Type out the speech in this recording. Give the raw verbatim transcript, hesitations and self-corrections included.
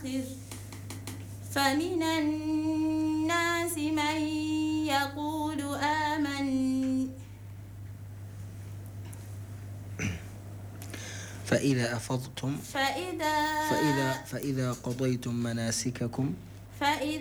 فمن الناس من يقول آمن فإذا أفضتم فإذا فإذا فإذا قضيتم مناسككم فإذا